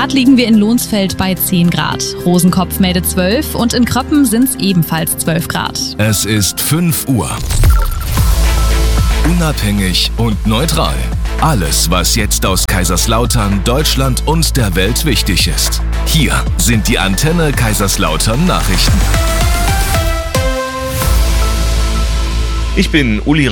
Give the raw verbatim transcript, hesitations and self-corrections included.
Grad liegen wir in Lohnsfeld bei zehn Grad. Rosenkopf meldet zwölf und in Kröppen sind es ebenfalls zwölf Grad. Es ist fünf Uhr. Unabhängig und neutral. Alles, was jetzt aus Kaiserslautern, Deutschland und der Welt wichtig ist. Hier sind die Antenne Kaiserslautern Nachrichten. Ich bin Uli